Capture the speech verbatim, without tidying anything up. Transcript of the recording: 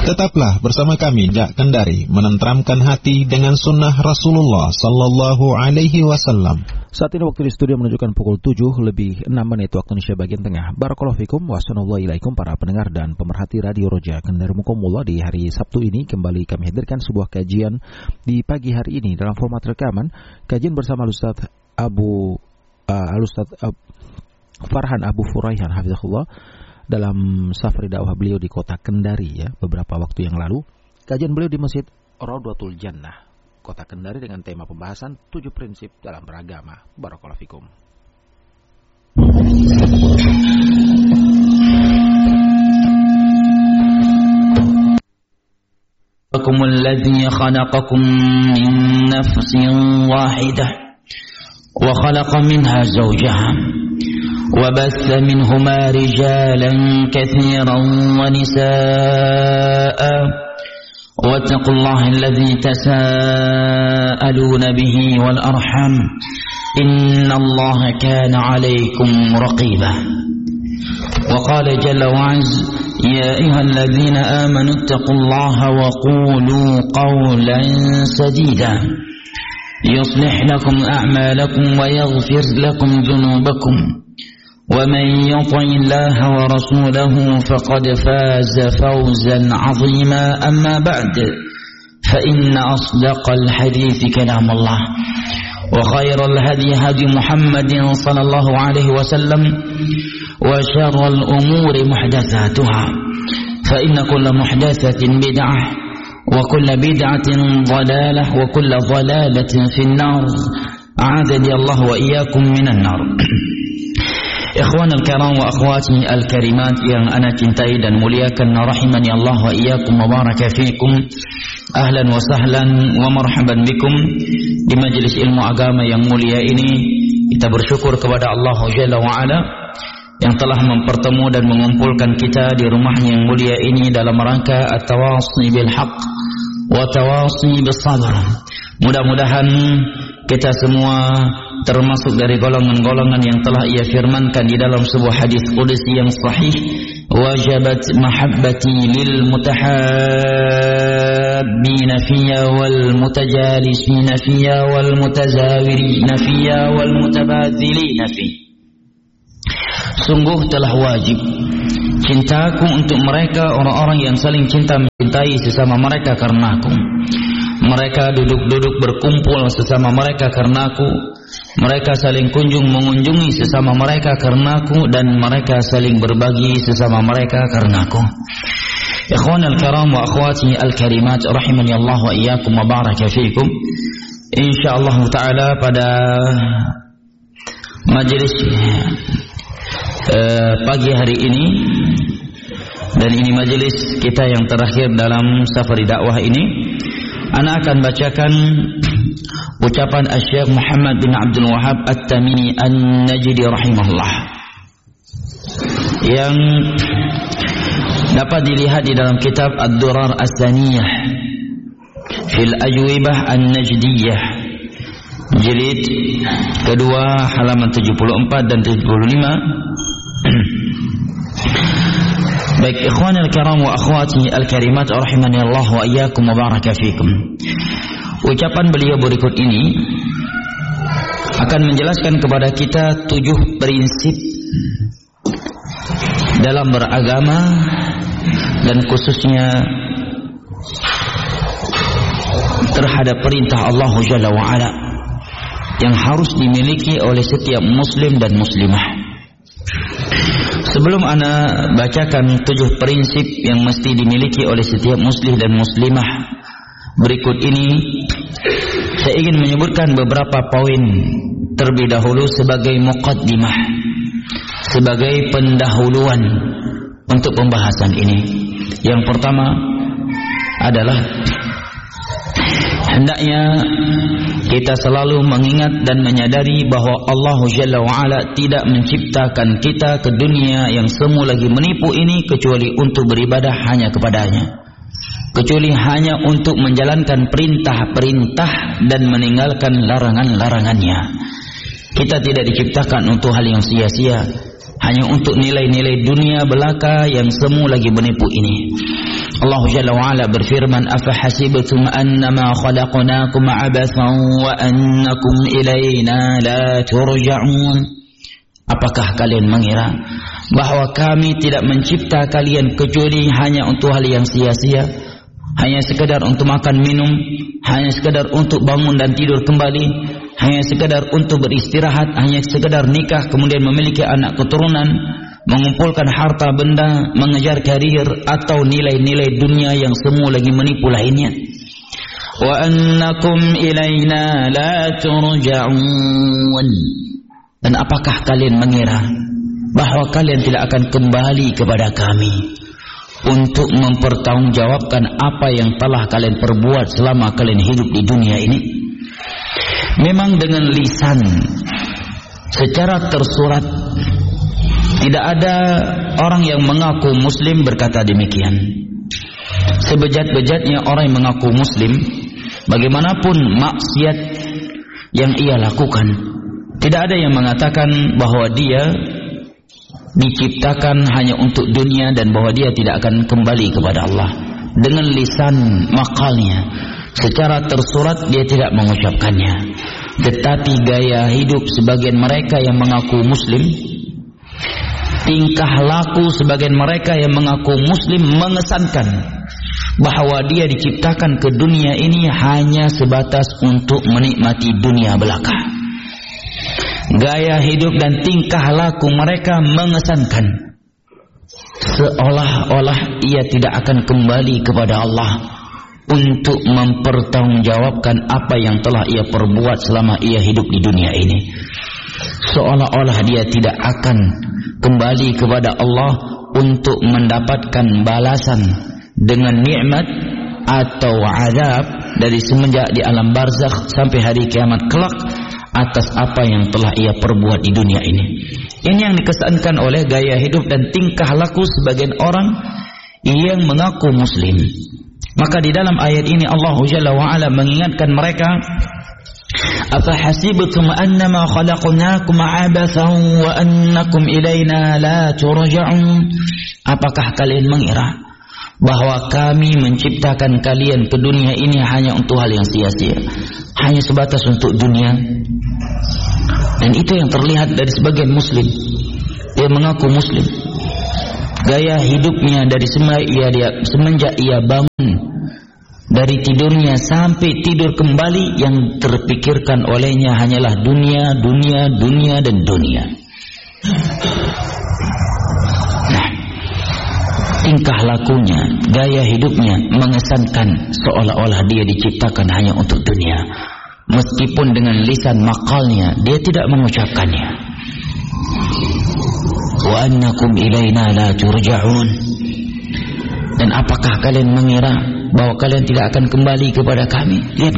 Tetaplah bersama kami Jak Kendari menenteramkan hati dengan sunnah Rasulullah Sallallahu Alaihi Wasallam. Saat ini waktu di studio menunjukkan pukul tujuh lebih enam menit waktu Indonesia bagian tengah. Barakallahu fikum wa assalamualaikum para pendengar dan pemerhati Radio Roja Kendari Mukomullah. Di hari Sabtu ini kembali kami hadirkan sebuah kajian di pagi hari ini dalam format rekaman. Kajian bersama Ustaz Abu uh, Ustaz uh, Farhan Abu Furaihan hafizahullah dalam safari dakwah beliau di kota Kendari ya beberapa waktu yang lalu. Kajian beliau di Masjid Raudhatul Jannah Kota Kendari dengan tema pembahasan tujuh prinsip dalam beragama. Barakallahu fikum. Rabbukumul ladzi khalaqakum min nafsin wahidah wa khalaqa minha zawjaha wa batha minhuma rijalan katsiran wa nisaa'a واتقوا الله الذي تساءلون به والأرحام إن الله كان عليكم رقيبا وقال جل وعز يا أيها الذين آمنوا اتقوا الله وقولوا قولا سديدا يصلح لكم أعمالكم ويغفر لكم ذنوبكم ومن يطع الله ورسوله فقد فاز فوزا عظيما أما بعد فإن أصدق الحديث كلام الله وخير الهدي هدي محمد صلى الله عليه وسلم وشر الأمور محدثاتها فإن كل محدثة بدعة وكل بدعة ضلالة وكل ضلالة في النار أعاذني الله وإياكم من النار. Ikhwan al-kiram wa akhwati al-karimat yang ana cintai dan muliakan rahimani Allah wa iyyakum wa baraka fikum. Ahlan wa sahlan wa marhaban bikum di majelis ilmu agama yang mulia ini. Kita bersyukur kepada Allah Jalla wa Ala yang telah mempertemu dan mengumpulkan kita di rumahnya yang mulia ini dalam rangka at-tawasi bil haqq wa tawasi bis sabr. Mudah-mudahan kita semua termasuk dari golongan-golongan yang telah ia firmankan di dalam sebuah hadis qudsi yang sahih, wajabat mahabbati lil mutahabbina fiyya wal mutajalisina fiyya wal mutazawirina fiyya wal mutabadzilina fiyya. Sungguh telah wajib cintaku untuk mereka, orang-orang yang saling cinta mencintai sesama mereka karenaku. Mereka duduk-duduk berkumpul sesama mereka karenaku. Mereka saling kunjung mengunjungi sesama mereka karenaku, dan mereka saling berbagi sesama mereka karenaku. Ikhwan al-kiram wa akhwati al-karimat rahimani Allah wa iyyakum wa baraka fikum. Insyaallah taala pada majelis uh, pagi hari ini, dan ini majelis kita yang terakhir dalam safari dakwah ini, ana akan bacakan ucapan Asy-Syaikh Muhammad bin Abdul Wahhab At-Tamimi An-Najdi rahimahullah yang dapat dilihat di dalam kitab Ad-Durar As-Saniyah fil Ajwibah An-Najdiyah jilid kedua halaman tujuh puluh empat dan tujuh puluh lima. Baik ikhwan al-kiram wa akhwati al-karimat rahimani Allah wa iyyakum wa baraka fikum. Ucapan beliau berikut ini akan menjelaskan kepada kita tujuh prinsip dalam beragama, dan khususnya terhadap perintah Allah Jalla wa Ala yang harus dimiliki oleh setiap muslim dan muslimah. Sebelum ana bacakan tujuh prinsip yang mesti dimiliki oleh setiap muslim dan muslimah berikut ini, saya ingin menyebutkan beberapa poin terlebih dahulu sebagai muqaddimah, sebagai pendahuluan untuk pembahasan ini. Yang pertama adalah hendaknya kita selalu mengingat dan menyadari bahwa Allah Jalla wa'ala tidak menciptakan kita ke dunia yang semu lagi menipu ini kecuali untuk beribadah hanya kepadanya, kecuali hanya untuk menjalankan perintah-perintah dan meninggalkan larangan-larangannya. Kita tidak diciptakan untuk hal yang sia-sia, hanya untuk nilai-nilai dunia belaka yang semu lagi menipu ini. Allah Jalla wa Ala berfirman, "Afahasibtum annama khalaqnakum abathan wa annakum ilaina la turja'un." Apakah kalian mengira bahwa kami tidak mencipta kalian kecuali hanya untuk hal yang sia-sia, hanya sekedar untuk makan minum, hanya sekedar untuk bangun dan tidur kembali, hanya sekedar untuk beristirahat, hanya sekedar nikah kemudian memiliki anak keturunan, mengumpulkan harta benda, mengejar karir atau nilai-nilai dunia yang semua lagi menipu lainnya. Wa annakum ilaina la turja'un. Dan apakah kalian mengira bahwa kalian tidak akan kembali kepada kami untuk mempertanggungjawabkan apa yang telah kalian perbuat selama kalian hidup di dunia ini? Memang dengan lisan secara tersurat tidak ada orang yang mengaku muslim berkata demikian. Sebejat-bejatnya orang yang mengaku muslim, bagaimanapun maksiat yang ia lakukan, tidak ada yang mengatakan bahwa dia diciptakan hanya untuk dunia dan bahwa dia tidak akan kembali kepada Allah. Dengan lisan makalnya, secara tersurat dia tidak mengucapkannya. Tetapi gaya hidup sebagian mereka yang mengaku muslim, tingkah laku sebagian mereka yang mengaku muslim mengesankan bahwa dia diciptakan ke dunia ini hanya sebatas untuk menikmati dunia belaka. Gaya hidup dan tingkah laku mereka mengesankan seolah-olah ia tidak akan kembali kepada Allah untuk mempertanggungjawabkan apa yang telah ia perbuat selama ia hidup di dunia ini. Seolah-olah dia tidak akan kembali kepada Allah untuk mendapatkan balasan dengan nikmat atau azab dari semenjak di alam barzakh sampai hari kiamat kelak atas apa yang telah ia perbuat di dunia ini. Ini yang dikesankan oleh gaya hidup dan tingkah laku sebagian orang yang mengaku muslim. Maka di dalam ayat ini Allah Jalla wa Ala mengingatkan mereka, "Afahasibtum annama khalaqnakum abathan wa annakum ilaina la turja'un." Apakah kalian mengira bahwa kami menciptakan kalian ke dunia ini hanya untuk hal yang sia-sia, hanya sebatas untuk dunia? Dan itu yang terlihat dari sebagian muslim. Dia mengaku muslim, gaya hidupnya dari semenjak ia, dia, semenjak ia bangun dari tidurnya sampai tidur kembali, yang terpikirkan olehnya hanyalah dunia, dunia, dunia dan dunia. Nah, tingkah lakunya, gaya hidupnya mengesankan seolah-olah dia diciptakan hanya untuk dunia. Meskipun dengan lisan makalnya dia tidak mengucapkannya. Wa annakum ilaina la turja'un. Dan apakah kalian mengira bahwa kalian tidak akan kembali kepada kami? Lihat